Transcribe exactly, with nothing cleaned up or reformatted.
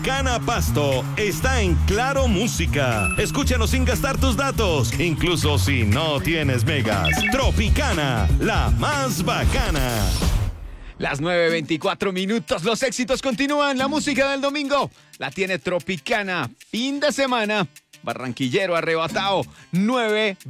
Cana Pasto está en Claro Música. Escúchanos sin gastar tus datos, incluso si no tienes megas. Tropicana, la más bacana. Las nueve veinticuatro minutos, los éxitos continúan. La música del domingo la tiene Tropicana. Fin de semana, barranquillero arrebatado. nueve